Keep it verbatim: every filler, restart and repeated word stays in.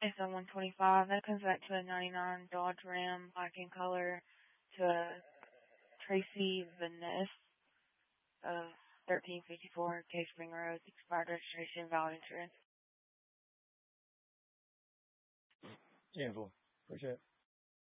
It's a one twenty-five. That comes back to a ninety-nine Dodge Ram, black in color, to a Tracy Vaness of thirteen fifty-four Cave Spring Road, expired registration, valid insurance. ten four. Appreciate it.